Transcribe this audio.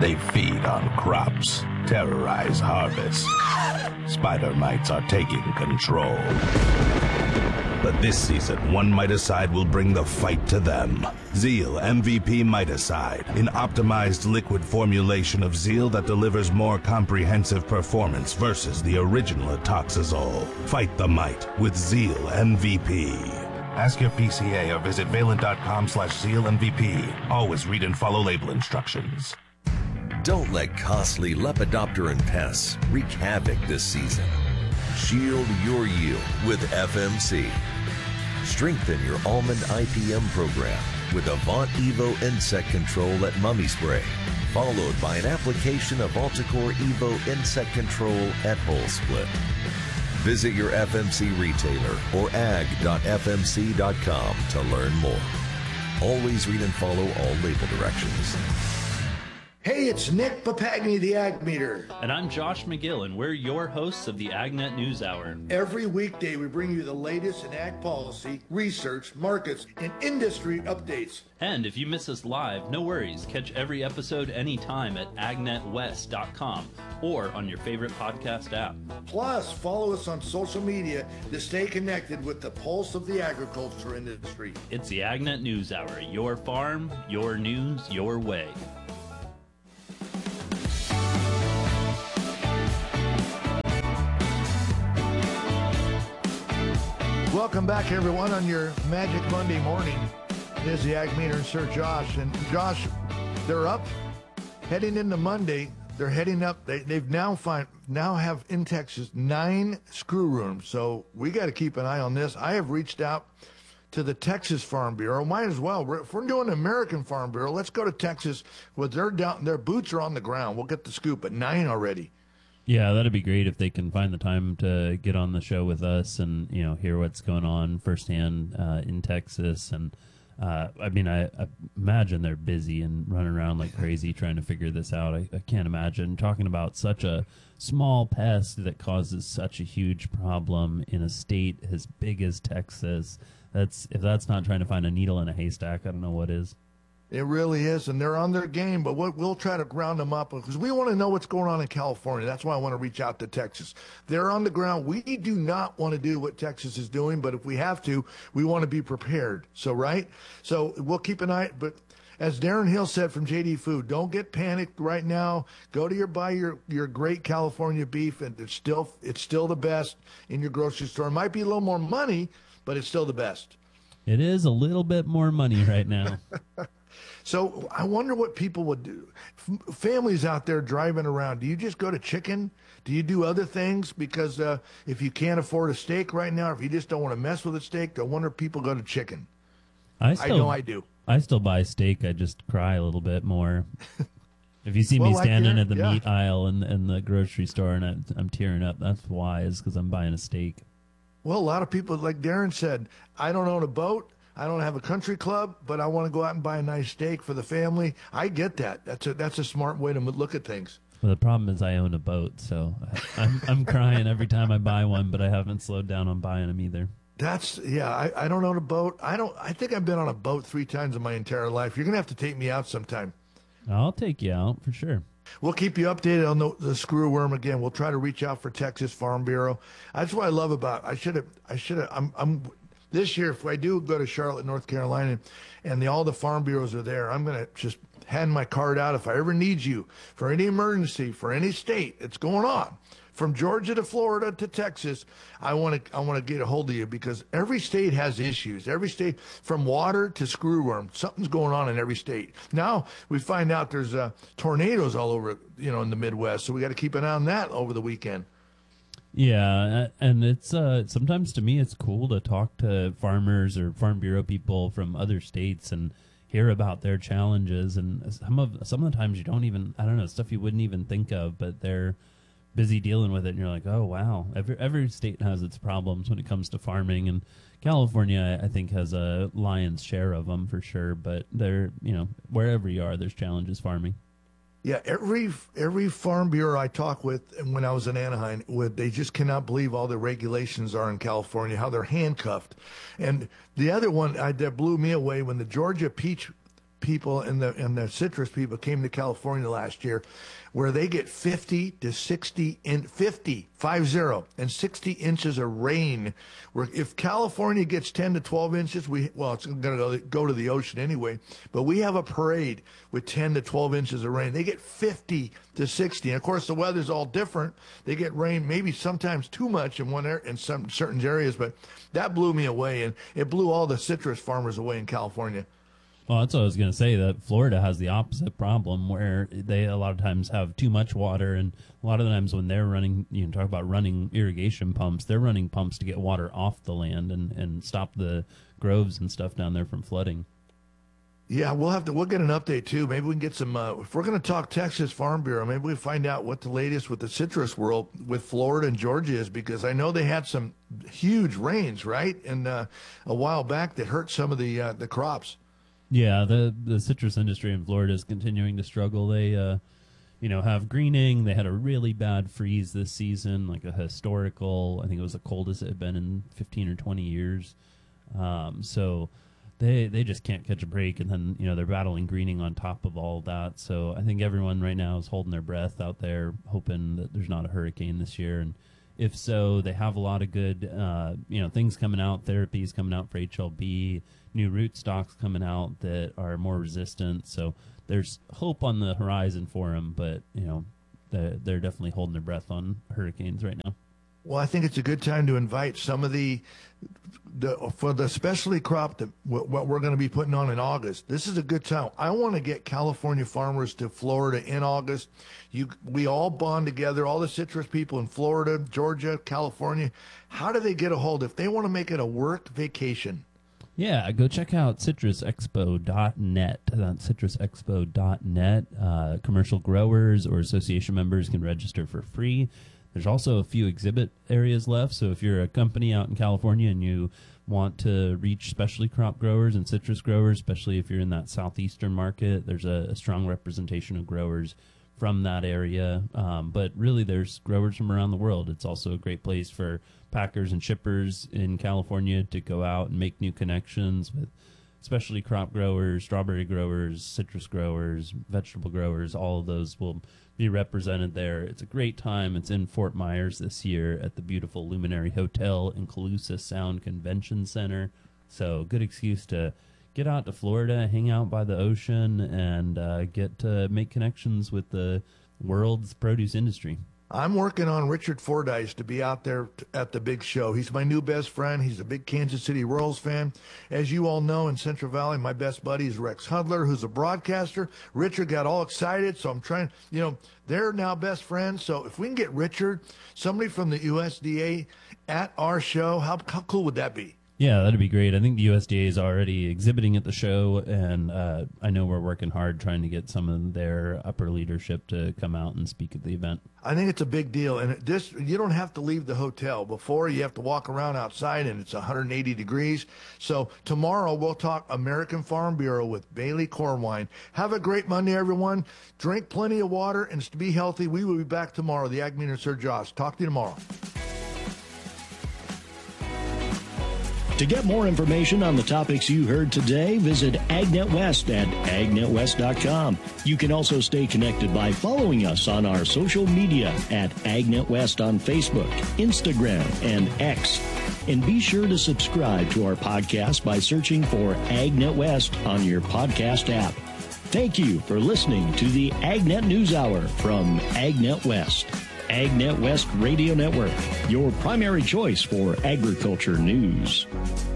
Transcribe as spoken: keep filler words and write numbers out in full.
They feed on crops, terrorize harvests. Spider mites are taking control. But this season, one miticide will bring the fight to them. Zeal M V P Miticide, an optimized liquid formulation of Zeal that delivers more comprehensive performance versus the original Atoxazole. Fight the mite with Zeal M V P. Ask your P C A or visit valent.com slash Zeal M V P. Always read and follow label instructions. Don't let costly Lepidopteran pests wreak havoc this season. Shield your yield with F M C. Strengthen your almond I P M program with Avant Evo Insect Control at Mummy Spray, followed by an application of Alticore Evo Insect Control at Hull Split. Visit your F M C retailer or ag dot f m c dot com to learn more. Always read and follow all label directions. Hey, it's Nick Papagni, the Ag Meter. And I'm Josh McGill, and we're your hosts of the AgNet News Hour. Every weekday, we bring you the latest in ag policy, research, markets, and industry updates. And if you miss us live, no worries. Catch every episode anytime at ag net west dot com or on your favorite podcast app. Plus, follow us on social media to stay connected with the pulse of the agriculture industry. It's the AgNet News Hour. Your farm, your news, your way. Welcome back, everyone, on your Magic Monday morning. It is the Ag Meter and Sir Josh. And Josh, they're up, heading into Monday. They're heading up. They, they've now find now have in Texas nine screw rooms. So we got to keep an eye on this. I have reached out to the Texas Farm Bureau. Might as well. If we're doing American Farm Bureau, let's go to Texas. With their down, their boots are on the ground. We'll get the scoop at nine already. Yeah, that'd be great if they can find the time to get on the show with us and, you know, hear what's going on firsthand uh, in Texas. And uh, I mean, I, I imagine they're busy and running around like crazy trying to figure this out. I, I can't imagine talking about such a small pest that causes such a huge problem in a state as big as Texas. That's if that's not trying to find a needle in a haystack, I don't know what is. It really is, and they're on their game, but we'll, we'll try to round them up because we want to know what's going on in California. That's why I want to reach out to Texas. They're on the ground. We do not want to do what Texas is doing, but if we have to, we want to be prepared. So, right? So we'll keep an eye, but as Darren Hill said from J D Food, don't get panicked right now. Go to your buy your, your great California beef, and it's still it's still the best in your grocery store. It might be a little more money, but it's still the best. It is a little bit more money right now. So I wonder what people would do. F- families out there driving around, do you just go to chicken? Do you do other things? Because uh, if you can't afford a steak right now, or if you just don't want to mess with a steak, I wonder if people go to chicken. I, still, I know I do. I still buy steak. I just cry a little bit more. If you see well, me like standing at the yeah. meat aisle in, in the grocery store and I, I'm tearing up, that's why, is because I'm buying a steak. Well, a lot of people, like Darren said, I don't own a boat. I don't have a country club, but I want to go out and buy a nice steak for the family. I get that. That's a that's a smart way to look at things. Well, the problem is I own a boat, so I, I'm I'm crying every time I buy one, but I haven't slowed down on buying them either. That's yeah. I, I don't own a boat. I don't. I think I've been on a boat three times in my entire life. You're gonna have to take me out sometime. I'll take you out for sure. We'll keep you updated on the, the screw worm again. We'll try to reach out for Texas Farm Bureau. That's what I love about. I should have. I should have. I'm. I'm. This year, if I do go to Charlotte, North Carolina, and the, all the farm bureaus are there, I'm going to just hand my card out if I ever need you for any emergency, for any state that's going on. From Georgia to Florida to Texas, I want to I want to get a hold of you because every state has issues. Every state, from water to screwworm, something's going on in every state. Now we find out there's uh, tornadoes all over, you know, in the Midwest, so we got to keep an eye on that over the weekend. Yeah, and it's uh, sometimes to me it's cool to talk to farmers or Farm Bureau people from other states and hear about their challenges. And some of some of the times you don't even, I don't know, stuff you wouldn't even think of, but they're busy dealing with it. And you're like, oh, wow. Every, every state has its problems when it comes to farming. And California, I think, has a lion's share of them for sure. But they're, you know, wherever you are, there's challenges farming. Yeah, every every farm bureau I talk with, and when I was in Anaheim, with they just cannot believe all the regulations are in California, how they're handcuffed. And the other one I, that blew me away when the Georgia peach people and the and the citrus people came to California last year, where they get fifty to sixty in fifty five zero and sixty inches of rain. Where if California gets ten to twelve inches, we well it's going to go to the ocean anyway. But we have a parade with ten to twelve inches of rain. They get fifty to sixty, and of course the weather's all different. They get rain maybe sometimes too much in one area, in some certain areas, but that blew me away, and it blew all the citrus farmers away in California. Well, that's what I was going to say, that Florida has the opposite problem where they a lot of times have too much water, and a lot of the times when they're running, you know, talk about running irrigation pumps, they're running pumps to get water off the land and, and stop the groves and stuff down there from flooding. Yeah, we'll have to. We'll get an update too. Maybe we can get some. Uh, if we're going to talk Texas Farm Bureau, maybe we find out what the latest with the citrus world with Florida and Georgia is, because I know they had some huge rains, right, and uh, a while back that hurt some of the uh, the crops. Yeah, the the citrus industry in Florida is continuing to struggle. They, uh, you know, have greening. They had a really bad freeze this season, like a historical. I think it was the coldest it had been in fifteen or twenty years. Um, so. They they just can't catch a break, and then, you know, they're battling greening on top of all of that. So I think everyone right now is holding their breath out there, hoping that there's not a hurricane this year. And if so, they have a lot of good, uh, you know, things coming out, therapies coming out for H L B, new root stocks coming out that are more resistant. So there's hope on the horizon for them, but, you know, they're, they're definitely holding their breath on hurricanes right now. Well, I think it's a good time to invite some of the, the for the specialty crop that what we're going to be putting on in August. This is a good time. I want to get California farmers to Florida in August. You, we all bond together, all the citrus people in Florida, Georgia, California. How do they get a hold if they want to make it a work vacation? Yeah, go check out citrus expo dot net. That's citrus expo dot net. Uh, commercial growers or association members can register for free. There's also a few exhibit areas left, so if you're a company out in California and you want to reach specialty crop growers and citrus growers, especially if you're in that southeastern market, there's a, a strong representation of growers from that area. Um, but really, there's growers from around the world. It's also a great place for packers and shippers in California to go out and make new connections with specialty crop growers, strawberry growers, citrus growers, vegetable growers. All of those will be represented there. It's a great time. It's in Fort Myers this year at the beautiful Luminary Hotel and Calusa Sound Convention Center. So good excuse to get out to Florida, hang out by the ocean, and uh, get to make connections with the world's produce industry. I'm working on Richard Fordyce to be out there t- at the big show. He's my new best friend. He's a big Kansas City Royals fan. As you all know, in Central Valley, my best buddy is Rex Hudler, who's a broadcaster. Richard got all excited, so I'm trying, you know, they're now best friends. So if we can get Richard, somebody from the U S D A, at our show, how, how cool would that be? Yeah, that'd be great. I think the U S D A is already exhibiting at the show, and uh, I know we're working hard trying to get some of their upper leadership to come out and speak at the event. I think it's a big deal, and this you don't have to leave the hotel. Before, you have to walk around outside, and it's one hundred eighty degrees. So tomorrow we'll talk American Farm Bureau with Bailey Corwine. Have a great Monday, everyone. Drink plenty of water and be healthy. We will be back tomorrow. The Ag Meter, Sir Josh. Talk to you tomorrow. To get more information on the topics you heard today, visit AgNet West at ag net west dot com. You can also stay connected by following us on our social media at AgNet West on Facebook, Instagram, and X. And be sure to subscribe to our podcast by searching for AgNet West on your podcast app. Thank you for listening to the AgNet News Hour from AgNet West. AgNet West Radio Network, your primary choice for agriculture news.